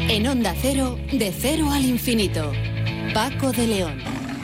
En Onda Cero, de cero al infinito. Paco de León.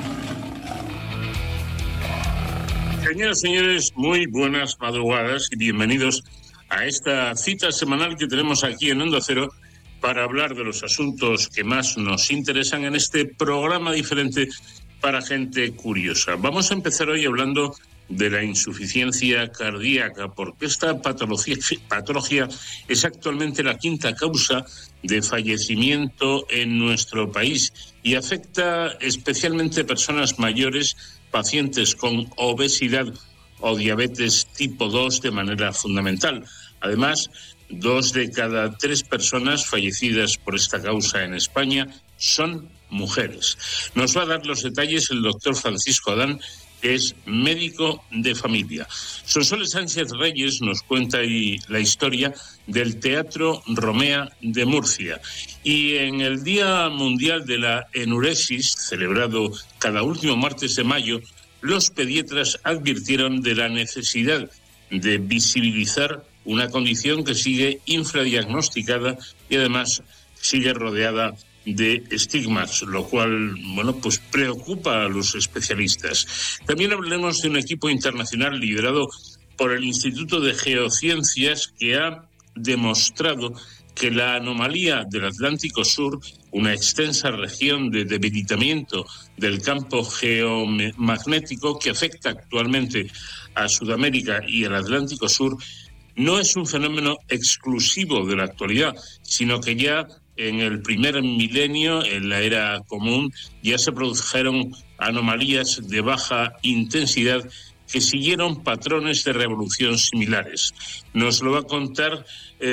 Señoras y señores, muy buenas madrugadas y bienvenidos a esta cita semanal que tenemos aquí en Onda Cero para hablar de los asuntos que más nos interesan en este programa diferente para gente curiosa. Vamos a empezar hoy hablando de la insuficiencia cardíaca, porque esta patología es actualmente la quinta causa de fallecimiento en nuestro país y afecta especialmente a personas mayores, pacientes con obesidad o diabetes tipo 2 de manera fundamental. Además, 2 de cada 3 personas fallecidas por esta causa en España son mujeres. Nos va a dar los detalles el doctor Francisco Adán, que es médico de familia. Sonsoles Sánchez Reyes nos cuenta la historia del Teatro Romea de Murcia. Y en el Día Mundial de la Enuresis, celebrado cada último martes de mayo, los pediatras advirtieron de la necesidad de visibilizar una condición que sigue infradiagnosticada y además sigue rodeada de estigmas, lo cual, pues preocupa a los especialistas. También hablaremos de un equipo internacional liderado por el Instituto de Geociencias que ha demostrado que la anomalía del Atlántico Sur, una extensa región de debilitamiento del campo geomagnético que afecta actualmente a Sudamérica y el Atlántico Sur, no es un fenómeno exclusivo de la actualidad, sino que ya en el primer milenio, en la era común, ya se produjeron anomalías de baja intensidad que siguieron patrones de revolución similares. Nos lo va a contar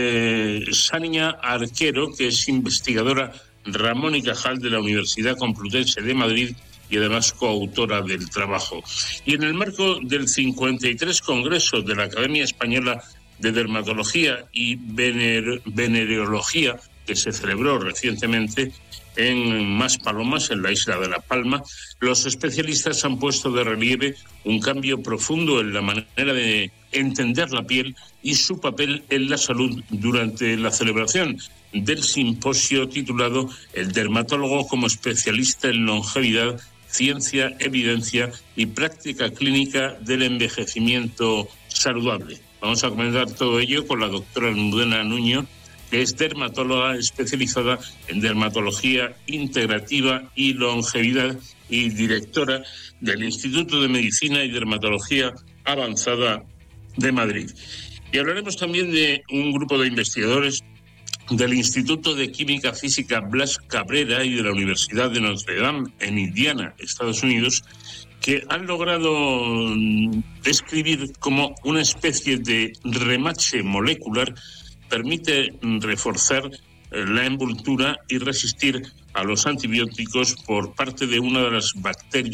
Sania Arquero, que es investigadora Ramón y Cajal de la Universidad Complutense de Madrid y además coautora del trabajo. Y en el marco del 53 Congreso de la Academia Española de Dermatología y Venereología, que se celebró recientemente en Maspalomas, en la isla de La Palma, los especialistas han puesto de relieve un cambio profundo en la manera de entender la piel y su papel en la salud durante la celebración del simposio titulado El dermatólogo como especialista en longevidad, ciencia, evidencia y práctica clínica del envejecimiento saludable. Vamos a comentar todo ello con la doctora Almudena Nuño, que es dermatóloga especializada en dermatología integrativa y longevidad y directora del Instituto de Medicina y Dermatología Avanzada de Madrid. Y hablaremos también de un grupo de investigadores del Instituto de Química Física Blas Cabrera y de la Universidad de Notre Dame en Indiana, Estados Unidos, que han logrado describir como una especie de remache molecular permite reforzar la envoltura y resistir a los antibióticos por parte de una de las bacterias